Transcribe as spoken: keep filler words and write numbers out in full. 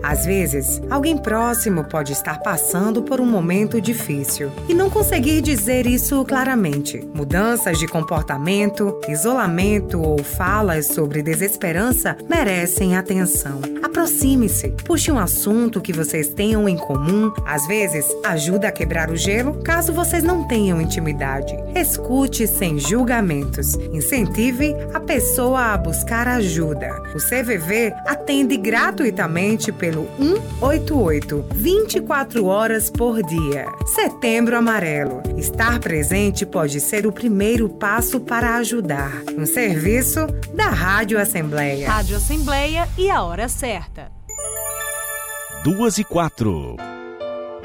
Às vezes, alguém próximo pode estar passando por um momento difícil e não conseguir dizer isso claramente. Mudanças de comportamento, isolamento ou falas sobre desesperança merecem atenção. Aproxime-se, puxe um assunto que vocês tenham em comum. Às vezes, ajuda a quebrar o gelo, caso vocês não tenham intimidade. Escute sem julgamentos. Incentive a pessoa a buscar ajuda. O C V V atende gratuitamente pelo um oito oito, vinte e quatro horas por dia. Setembro Amarelo. Estar presente pode ser o primeiro passo para ajudar. Um serviço da Rádio Assembleia. Rádio Assembleia e a hora certa. Duas e quatro.